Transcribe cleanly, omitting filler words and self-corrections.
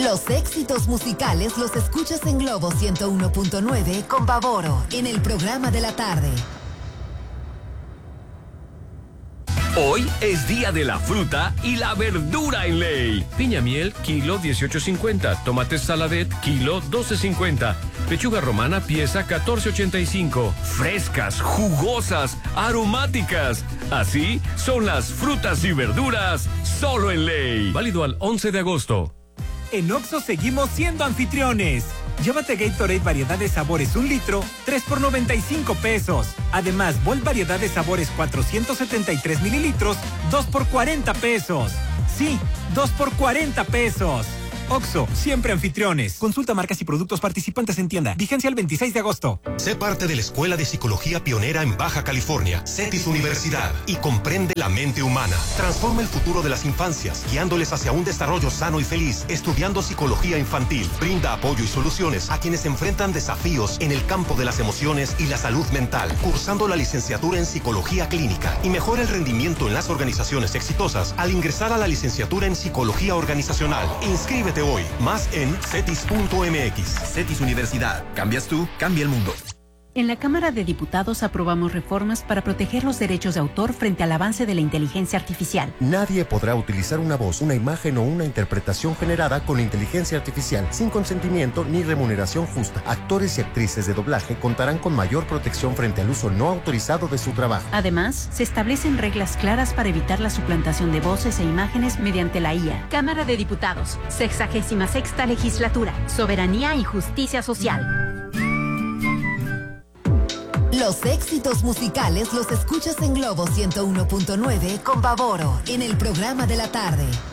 Los éxitos musicales los escuchas en Globo 101.9 con Pavoro, en el programa de la tarde. Hoy es día de la fruta y la verdura en Ley. Piña miel, kilo 18.50. Tomates saladet, kilo 12.50. Pechuga romana, pieza 14.85. Frescas, jugosas, aromáticas. Así son las frutas y verduras, solo en Ley. Válido al 11 de agosto. En Oxxo seguimos siendo anfitriones. Llévate Gatorade variedad de sabores 1 litro, 3 por 95 pesos. Además, Volt variedad de sabores 473 mililitros, 2 por 40 pesos. Sí, 2 por 40 pesos. Oxxo, siempre anfitriones. Consulta marcas y productos participantes en tienda. Vigencia el 26 de agosto. Sé parte de la Escuela de Psicología pionera en Baja California, CETIS Universidad, y comprende la mente humana. Transforma el futuro de las infancias, guiándoles hacia un desarrollo sano y feliz. Estudiando psicología infantil, brinda apoyo y soluciones a quienes enfrentan desafíos en el campo de las emociones y la salud mental. Cursando la licenciatura en Psicología Clínica y mejora el rendimiento en las organizaciones exitosas al ingresar a la licenciatura en Psicología Organizacional. Inscríbete hoy, más en cetis.mx. CETIS Universidad. Cambias tú, cambia el mundo. En la Cámara de Diputados aprobamos reformas para proteger los derechos de autor frente al avance de la inteligencia artificial. Nadie podrá utilizar una voz, una imagen o una interpretación generada con inteligencia artificial sin consentimiento ni remuneración justa. Actores y actrices de doblaje contarán con mayor protección frente al uso no autorizado de su trabajo. Además, se establecen reglas claras para evitar la suplantación de voces e imágenes mediante la IA. Cámara de Diputados, 66ª Legislatura, Soberanía y Justicia Social. Los éxitos musicales los escuchas en Globo 101.9 con Pavoro, en el programa de la tarde.